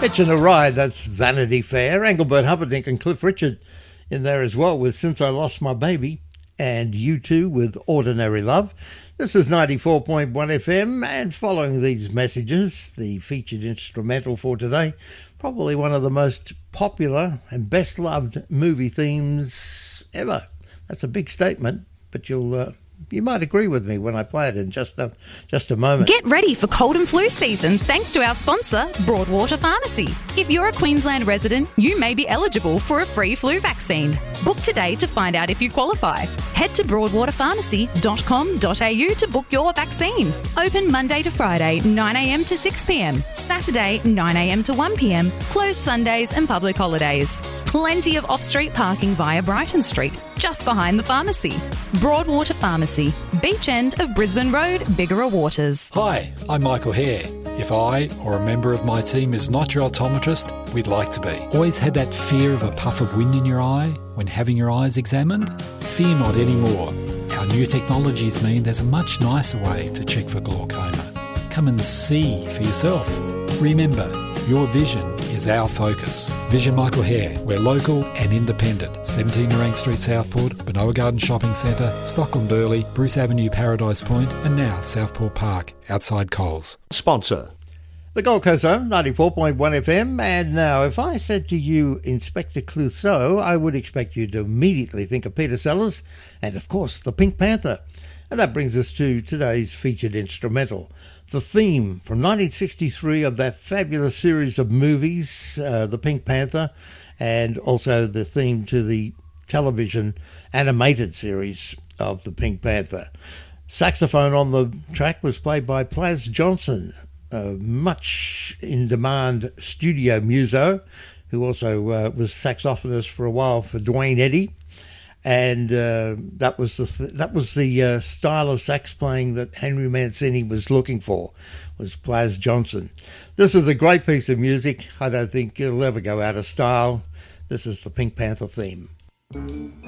Hitching a Ride, that's Vanity Fair. Engelbert Humperdinck and Cliff Richard in there as well with Since I Lost My Baby, and U2 with Ordinary Love. This is 94.1 FM, and following these messages, the featured instrumental for today, probably one of the most popular and best loved movie themes ever. That's a big statement, but you might agree with me when I play it in just a moment. Get ready for cold and flu season thanks to our sponsor, Broadwater Pharmacy. If you're a Queensland resident, you may be eligible for a free flu vaccine. Book today to find out if you qualify. Head to broadwaterpharmacy.com.au to book your vaccine. Open Monday to Friday, 9am to 6pm. Saturday, 9am to 1pm. Closed Sundays and public holidays. Plenty of off-street parking via Brighton Street, just behind the pharmacy. Broadwater Pharmacy, beach end of Brisbane Road, Bigara Waters. Hi, I'm Michael Hare. If I or a member of my team is not your optometrist, we'd like to be. Always had that fear of a puff of wind in your eye when having your eyes examined? Fear not anymore. Our new technologies mean there's a much nicer way to check for glaucoma. Come and see for yourself. Remember, your vision is our focus. Vision Michael Hare. We're local and independent. 17 Narang Street, Southport, Benoa Garden Shopping Centre, Stockland Burleigh, Bruce Avenue, Paradise Point, and now Southport Park, outside Coles. Sponsor. The Gold Coast Zone, 94.1 FM. And now, if I said to you Inspector Clouseau, I would expect you to immediately think of Peter Sellers and, of course, the Pink Panther. And that brings us to today's featured instrumental. The theme from 1963 of that fabulous series of movies, The Pink Panther, and also the theme to the television animated series of The Pink Panther. Saxophone on the track was played by Plas Johnson, a much in-demand studio muso, who also was saxophonist for a while for Duane Eddy. And that was the style of sax playing that Henry Mancini was looking for, was Plas Johnson. This is a great piece of music. I don't think it'll ever go out of style. This is the Pink Panther theme.